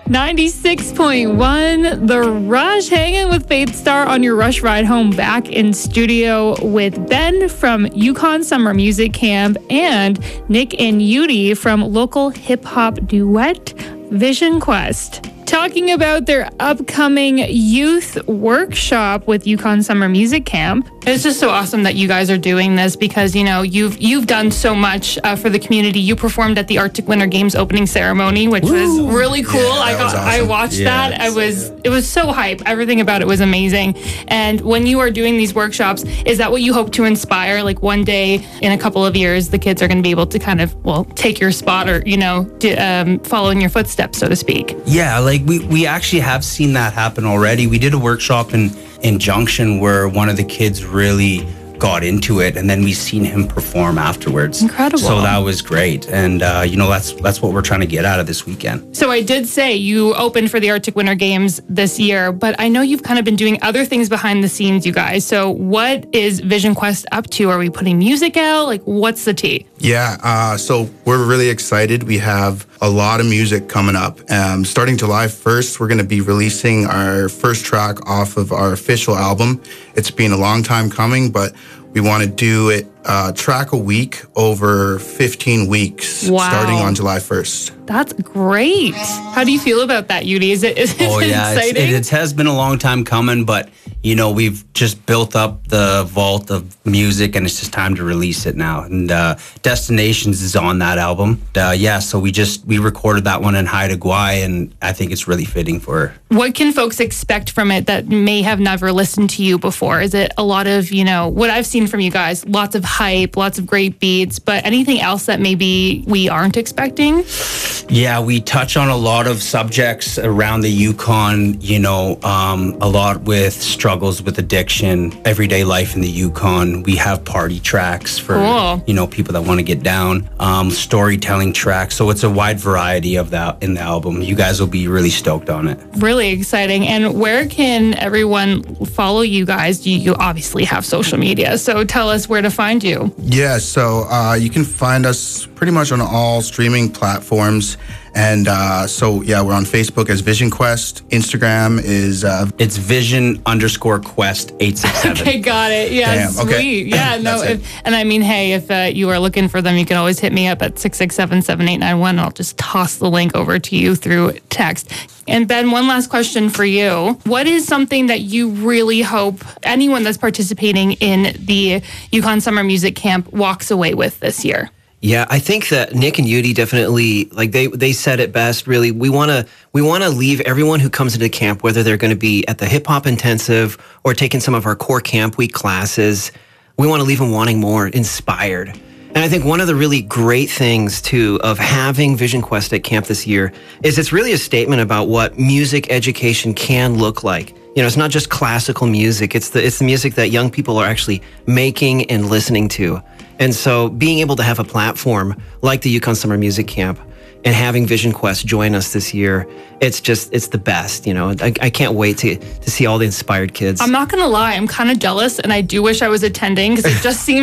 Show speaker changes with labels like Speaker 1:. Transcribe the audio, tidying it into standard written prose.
Speaker 1: 96.1, The Rush, hanging with Faith Star on your Rush ride home, back in studio with Ben from Yukon Summer Music Camp and Nick and Yudi from local hip-hop duet Vision Quest, talking about their upcoming youth workshop with Yukon Summer Music Camp. It's just so awesome that you guys are doing this because, you know, you've done so much for the community. You performed at the Arctic Winter Games opening ceremony, which was really cool.
Speaker 2: Yeah,
Speaker 1: I watched that. It was so hype. Everything about it was amazing. And when you are doing these workshops, is that what you hope to inspire? Like one day in a couple of years, the kids are going to be able to kind of, take your spot or, follow in your footsteps, so to speak.
Speaker 2: Yeah, like we actually have seen that happen already. We did a workshop in Junction where one of the kids really got into it, and then we seen him perform afterwards.
Speaker 1: Incredible.
Speaker 2: So that was great, and that's what we're trying to get out of this weekend.
Speaker 1: So I did say you opened for the Arctic Winter Games this year, but I know you've kind of been doing other things behind the scenes, you guys. So what is Vision Quest up to? Are we putting music out? Like, what's the tea?
Speaker 3: Yeah, so we're really excited. We have a lot of music coming up. Starting July 1st, we're going to be releasing our first track off of our official album. It's been a long time coming, but we want to do it track a week over 15 weeks, starting on July 1st.
Speaker 1: That's great. How do you feel about that, Yudi? Is it exciting?
Speaker 2: It has been a long time coming, but we've just built up the vault of music, and it's just time to release it now. And Destinations is on that album. So we recorded that one in Haida Gwaii, and I think it's really fitting for her.
Speaker 1: What can folks expect from it that may have never listened to you before? Is it a lot of, what I've seen from you guys, lots of hype, lots of great beats, but anything else that maybe we aren't expecting?
Speaker 2: Yeah, we touch on a lot of subjects around the Yukon, a lot with struggles with addiction, everyday life in the Yukon. We have party tracks for, people that want to get down, storytelling tracks. So it's a wide variety of that in the album. You guys will be really stoked on it.
Speaker 1: Really exciting. And where can everyone follow you guys? You obviously have social media, so tell us where to find you.
Speaker 3: Yeah, so you can find us pretty much on all streaming platforms. And we're on Facebook as Vision Quest. Instagram is...
Speaker 2: It's Vision_Quest 867.
Speaker 1: Okay, got it. Yeah,
Speaker 3: damn,
Speaker 1: sweet.
Speaker 3: okay.
Speaker 1: Yeah, no. If you are looking for them, you can always hit me up at 667-7891, and I'll just toss the link over to you through text. And Ben, one last question for you. What is something that you really hope anyone that's participating in the Yukon Summer Music Camp walks away with this year?
Speaker 4: Yeah, I think that Nick and Yudi definitely, they said it best, really. We want to leave everyone who comes into camp, whether they're going to be at the hip hop intensive or taking some of our core camp week classes, we want to leave them wanting more, inspired. And I think one of the really great things, too, of having Vision Quest at camp this year is it's really a statement about what music education can look like. It's not just classical music. It's the music that young people are actually making and listening to. And so being able to have a platform like the Yukon Summer Music Camp and having Vision Quest join us this year, it's the best. I can't wait to see all the inspired kids.
Speaker 1: I'm not going to lie. I'm kind of jealous, and I do wish I was attending because it just seems